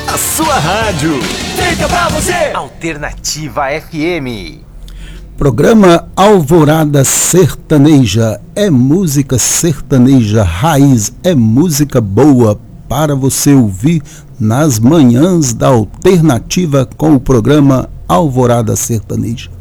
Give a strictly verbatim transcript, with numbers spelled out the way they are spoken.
A sua rádio. Fica pra você. Alternativa F M. Programa Alvorada Sertaneja. É música sertaneja raiz, é música boa para você ouvir nas manhãs da Alternativa com o programa Alvorada Sertaneja.